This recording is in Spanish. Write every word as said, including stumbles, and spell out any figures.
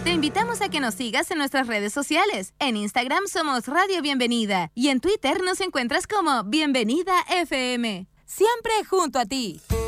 Te invitamos a que nos sigas en nuestras redes sociales. En Instagram somos Radio Bienvenida y en Twitter nos encuentras como Bienvenida F M. Siempre junto a ti.